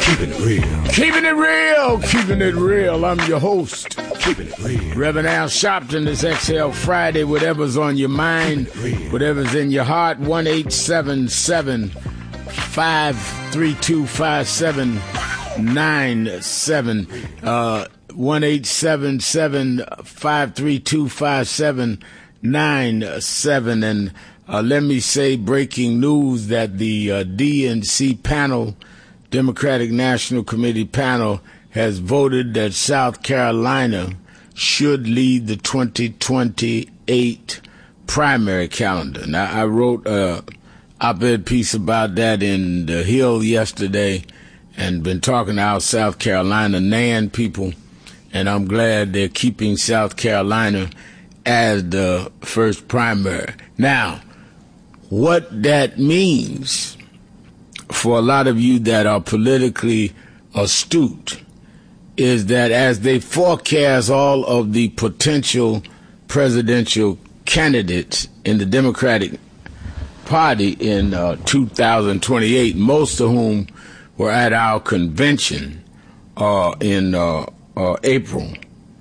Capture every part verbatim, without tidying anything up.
Keeping it real. Keeping it real. Keeping it real. I'm your host. Keeping it real. Reverend Al Sharpton. This X L Friday. Whatever's on your mind, whatever's in your heart. one eight seven seven, five three two, five seven nine seven. Uh, one eight seven seven, five three two, five seven nine seven. And uh, let me say, breaking news that the uh, D N C panel, Democratic National Committee panel, has voted that South Carolina should lead the twenty twenty-eight primary calendar. Now, I wrote a op-ed piece about that in The Hill yesterday and been talking to our South Carolina N A N people, and I'm glad they're keeping South Carolina as the first primary. Now, what that means for a lot of you that are politically astute is that as they forecast all of the potential presidential candidates in the Democratic Party in uh, two thousand twenty-eight, most of whom were at our convention uh, in uh, uh, April,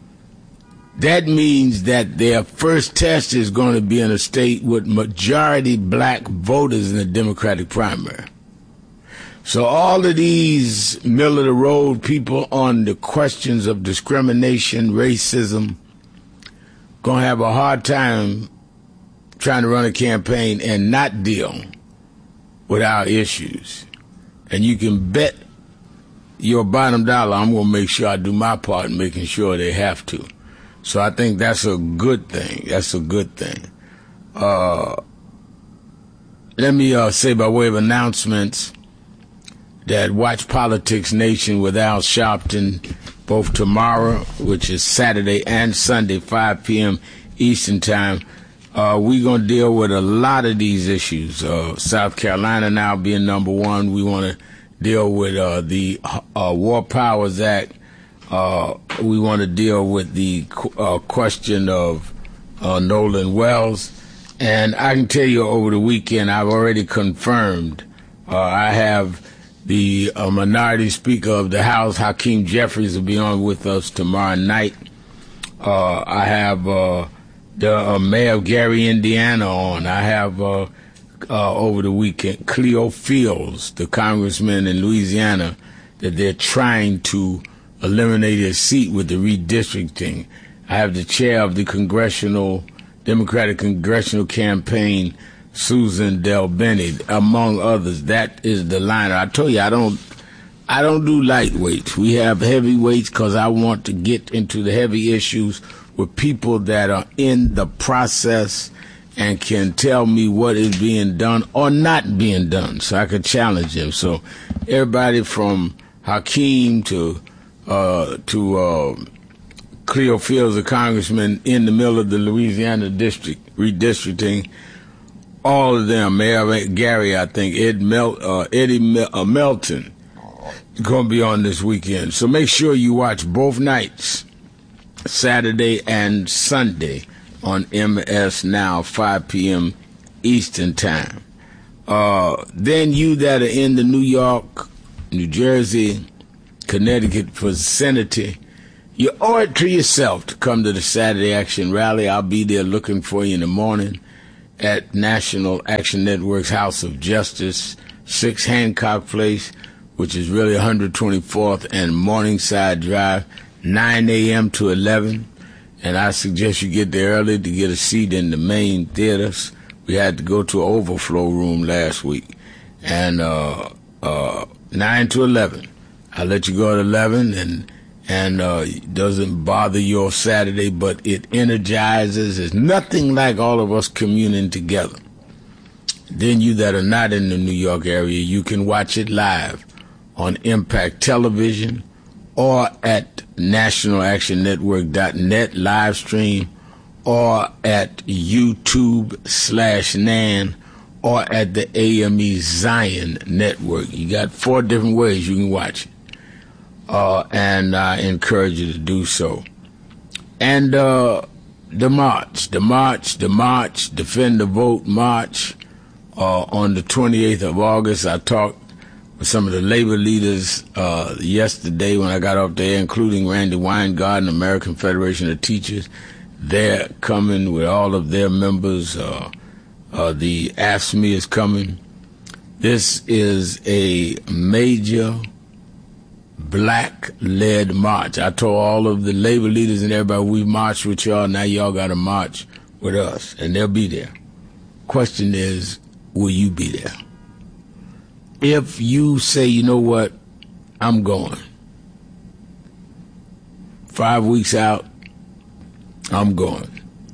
that means that their first test is going to be in a state with majority black voters in the Democratic primary. So all of these middle-of-the-road people on the questions of discrimination, racism, going to have a hard time trying to run a campaign and not deal with our issues. And you can bet your bottom dollar I'm going to make sure I do my part in making sure they have to. So I think that's a good thing. That's a good thing. Uh, let me uh, say by way of announcements that Watch Politics Nation with Al Sharpton, both tomorrow, which is Saturday, and Sunday, five p.m. Eastern Time. Uh, we're going to deal with a lot of these issues. Uh, South Carolina now being number one. We want to deal with uh, the uh, War Powers Act. Uh, we want to deal with the uh, question of uh, Nolan Wells. And I can tell you over the weekend, I've already confirmed uh, I have the uh, minority speaker of the House, Hakeem Jeffries, will be on with us tomorrow night. Uh, I have uh, the uh, mayor of Gary, Indiana on. I have uh, uh, over the weekend Cleo Fields, the congressman in Louisiana, that they're trying to eliminate his seat with the redistricting. I have the chair of the Congressional Democratic Congressional Campaign, Susan Del Bennett, among others. That is the line. I told you I don't, I don't do lightweights. We have heavyweights because I want to get into the heavy issues with people that are in the process and can tell me what is being done or not being done, so I can challenge them. So everybody from Hakeem to uh, to uh, Cleo Fields, a congressman in the middle of the Louisiana district redistricting. All of them, Mayor Gary, I think, Ed Mel, uh, Eddie Mel, uh, Melton, going to be on this weekend. So make sure you watch both nights, Saturday and Sunday, on M S Now, five p.m. Eastern Time. Uh, then you that are in the New York, New Jersey, Connecticut vicinity, you owe it to yourself to come to the Saturday Action Rally. I'll be there looking for you in the morning at National Action Network's House of Justice, six Hancock Place, which is really one hundred twenty-fourth and Morningside Drive, nine a.m. to eleven. And I suggest you get there early to get a seat in the main theaters. We had to go to an overflow room last week. And uh, uh, nine to eleven. I'll let you go at eleven, and and uh, it doesn't bother your Saturday, but it energizes. It's nothing like all of us communing together. Then you that are not in the New York area, you can watch it live on Impact Television or at national action network dot net live stream, or at YouTube slash Nan, or at the A M E Zion Network. You got four different ways you can watch it. Uh, and I encourage you to do so. And uh, the march, the march, the march, Defend the Vote March uh, on the twenty-eighth of August. I talked with some of the labor leaders uh, yesterday when I got up there, including Randy Weingarten, American Federation of Teachers. They're coming with all of their members. Uh, uh, the A F S C M E is coming. This is a major black-led march. I told all of the labor leaders and everybody, we marched with y'all, now y'all got to march with us, and they'll be there. Question is, will you be there? If you say, you know what, I'm going. Five weeks out, I'm going.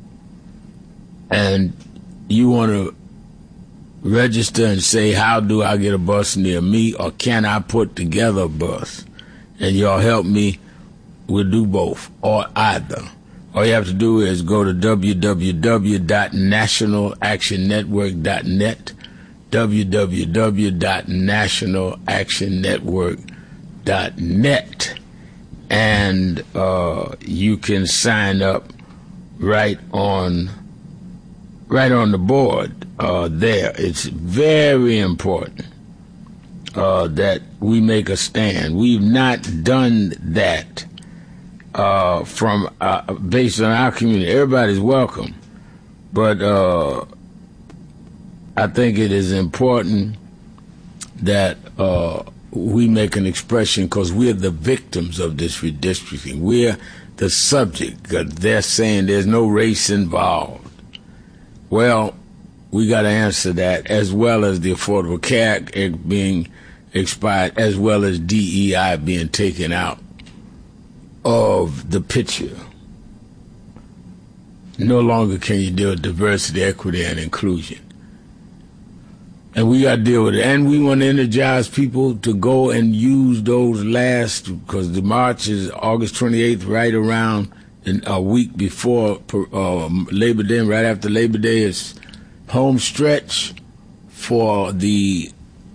And you want to register and say, how do I get a bus near me, or can I put together a bus? And y'all help me, we'll do both, or either. All you have to do is go to w w w dot national action network dot net, w w w dot national action network dot net, and uh, you can sign up right on right on the board uh, there. It's very important uh, that we make a stand. We've not done that uh, from uh, based on our community. Everybody's welcome, but uh, I think it is important that uh, we make an expression, because we're the victims of this redistricting. We're the subject. They're saying there's no race involved. Well, we got to answer that, as well as the Affordable Care Act being expired, as well as D E I being taken out of the picture. No longer can you deal with diversity, equity, and inclusion. And we got to deal with it. And we want to energize people to go and use those last, because the march is August twenty-eighth, right around a week before uh, Labor Day, and right after Labor Day is home stretch for the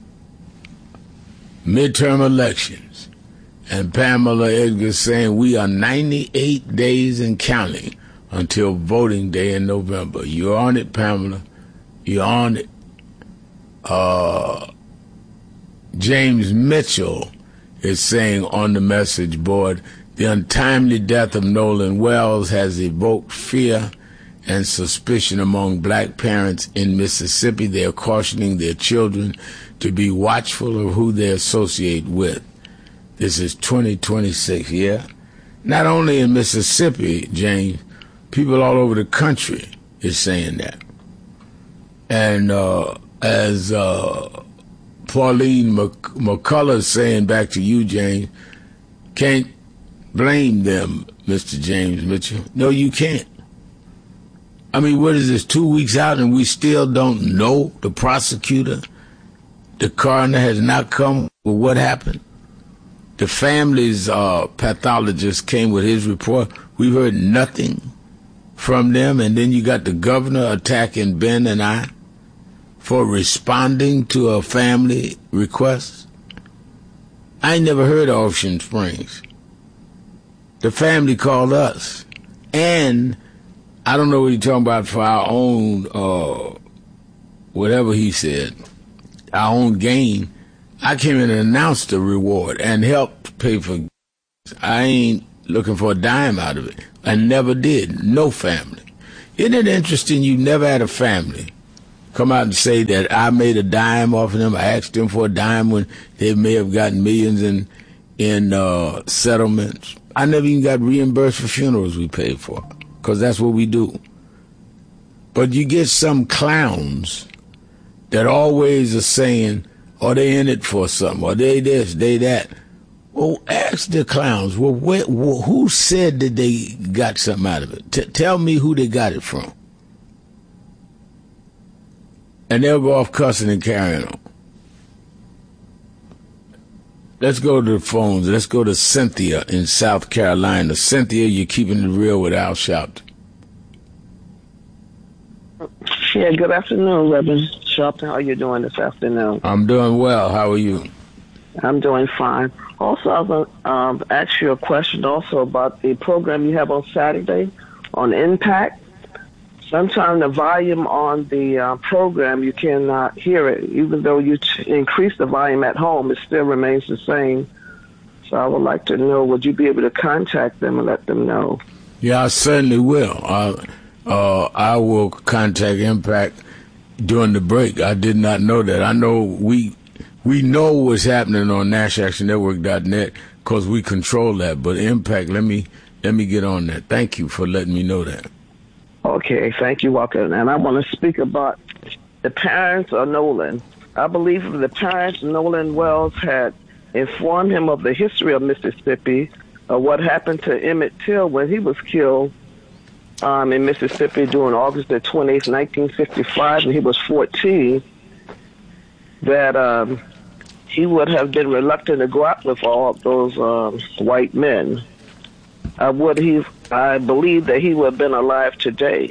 midterm elections. And Pamela Edgar saying we are ninety-eight days and counting until voting day in November. You're on it, Pamela. You're on it. Uh, James Mitchell is saying on the message board, the untimely death of Nolan Wells has evoked fear and suspicion among black parents in Mississippi. They are cautioning their children to be watchful of who they associate with. This is twenty twenty-six, yeah? Not only in Mississippi, James, people all over the country is saying that. And uh, as uh, Pauline Mc- McCullough is saying back to you, James, can't blame them, Mister James Mitchell. No, you can't. I mean, what is this, two weeks out and we still don't know? The prosecutor, the coroner has not come with what happened. The family's uh, pathologist came with his report. We've heard nothing from them. And then you got the governor attacking Ben and I for responding to a family request. I ain't never heard of Ocean Springs. The family called us. And I don't know what he's talking about for our own, uh, whatever he said, our own gain. I came in and announced the reward and helped pay for. I ain't looking for a dime out of it. I never did. No family. Isn't it interesting you never had a family come out and say that I made a dime off of them? I asked them for a dime when they may have gotten millions in, in uh, settlements. I never even got reimbursed for funerals we paid for, because that's what we do. But you get some clowns that always are saying, or they in it for something, or they this, they that. Well, ask the clowns, well, where, well who said that they got something out of it? T- tell me who they got it from. And they'll go off cussing and carrying on. Let's go to the phones. Let's go to Cynthia in South Carolina. Cynthia, you're keeping it real with Al Sharpton. Yeah, good afternoon, Reverend Sharpton. How are you doing this afternoon? I'm doing well. How are you? I'm doing fine. Also, I was going to um, ask you a question also about the program you have on Saturday on Impact. sometimes the volume on the uh, program, you cannot hear it. Even though you t- increase the volume at home, it still remains the same. So I would like to know, would you be able to contact them and let them know? Yeah, I certainly will. Uh, uh, I will contact Impact during the break. I did not know that. I know we we know what's happening on Nash Action Network dot net because we control that. But Impact, let me let me get on that. Thank you for letting me know that. Okay, thank you, Walker. And I want to speak about the parents of Nolan. I believe if the parents of Nolan Wells had informed him of the history of Mississippi, of what happened to Emmett Till when he was killed um, in Mississippi during August the twenty-eighth, nineteen fifty-five, and he was fourteen, that um, he would have been reluctant to go out with all of those um, white men. I would he? I believe that he would have been alive today.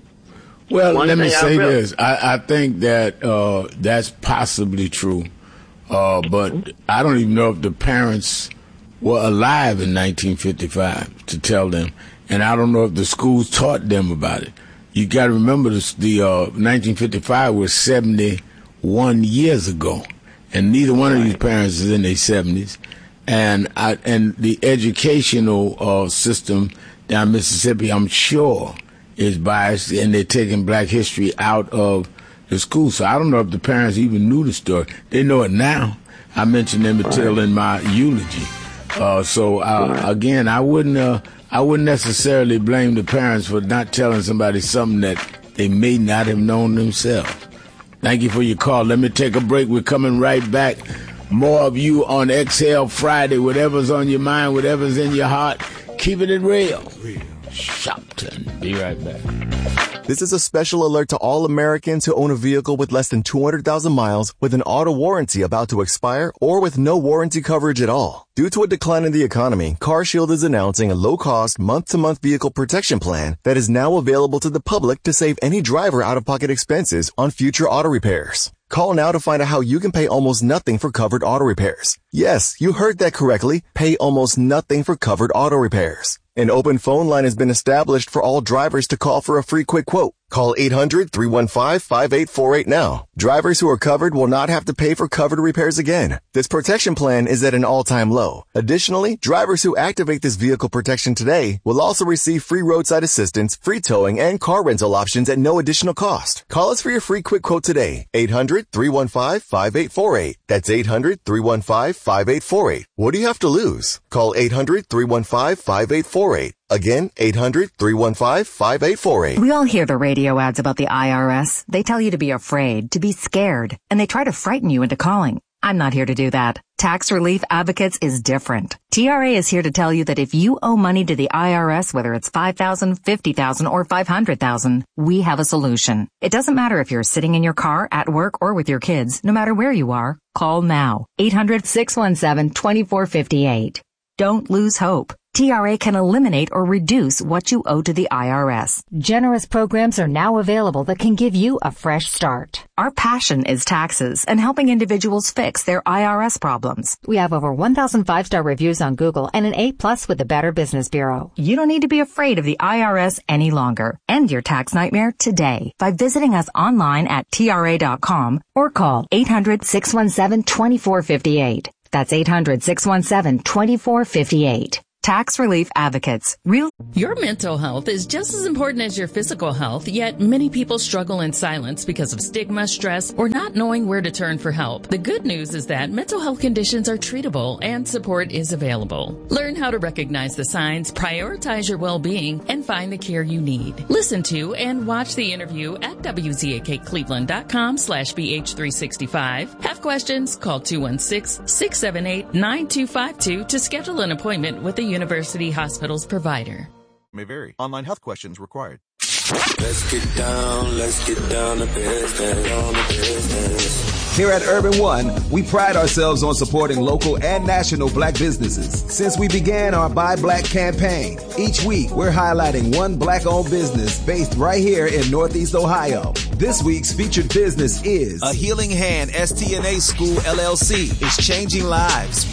Well, One let me say really, this. I, I think that uh, that's possibly true, uh, but I don't even know if the parents were alive in nineteen fifty-five to tell them, and I don't know if the schools taught them about it. You got to remember this, the uh, nineteen fifty-five was seventy-one years ago, and neither one of these parents is in their seventies. And I, and the educational uh, system down Mississippi, I'm sure, is biased, and they're taking black history out of the school. So I don't know if the parents even knew the story. They know it now. I mentioned Emmett Till in my eulogy. Uh, so uh, again, I wouldn't uh, I wouldn't necessarily blame the parents for not telling somebody something that they may not have known themselves. Thank you for your call. Let me take a break. We're coming right back. More of you on Exhale Friday. Whatever's on your mind, whatever's in your heart, keeping it real. Real Shopton. Be right back. This is a special alert to all Americans who own a vehicle with less than two hundred thousand miles with an auto warranty about to expire or with no warranty coverage at all. Due to a decline in the economy, CarShield is announcing a low-cost, month-to-month vehicle protection plan that is now available to the public to save any driver out-of-pocket expenses on future auto repairs. Call now to find out how you can pay almost nothing for covered auto repairs. Yes, you heard that correctly. Pay almost nothing for covered auto repairs. An open phone line has been established for all drivers to call for a free quick quote. Call eight hundred, three one five, five eight four eight now. Drivers who are covered will not have to pay for covered repairs again. This protection plan is at an all-time low. Additionally, drivers who activate this vehicle protection today will also receive free roadside assistance, free towing, and car rental options at no additional cost. Call us for your free quick quote today. eight hundred, three one five, five eight four eight. That's eight hundred, three one five, five eight four eight. What do you have to lose? Call eight hundred, three one five, five eight four eight. Again, eight hundred, three one five, five eight four eight. We all hear the radio ads about the I R S. They tell you to be afraid, to be scared, and they try to frighten you into calling. I'm not here to do that. Tax Relief Advocates is different. T R A is here to tell you that if you owe money to the I R S, whether it's five thousand dollars, fifty thousand dollars, or five hundred thousand dollars, we have a solution. It doesn't matter if you're sitting in your car, at work, or with your kids. No matter where you are, call now. eight hundred, six one seven, two four five eight. Don't lose hope. T R A can eliminate or reduce what you owe to the I R S. Generous programs are now available that can give you a fresh start. Our passion is taxes and helping individuals fix their I R S problems. We have over one thousand five-star reviews on Google and an A plus with the Better Business Bureau. You don't need to be afraid of the I R S any longer. End your tax nightmare today by visiting us online at T R A dot com or call eight hundred, six one seven, two four five eight. That's eight hundred, six one seven, two four five eight. Tax Relief Advocates. Real. Your mental health is just as important as your physical health, yet many people struggle in silence because of stigma, stress, or not knowing where to turn for help. The good news is that mental health conditions are treatable and support is available. Learn how to recognize the signs, prioritize your well-being, and find the care you need. Listen to and watch the interview at W Z A K Cleveland dot com slash B H three sixty-five. Have questions? Call two one six, six seven eight, nine two five two to schedule an appointment with the University Hospital's provider. May vary. Online health questions required. Let's get down, let's get down to business, on the business. Here at Urban One, we pride ourselves on supporting local and national black businesses. Since we began our Buy Black campaign, each week we're highlighting one black-owned business based right here in Northeast Ohio. This week's featured business is A Healing Hand S T N A School L L C is changing lives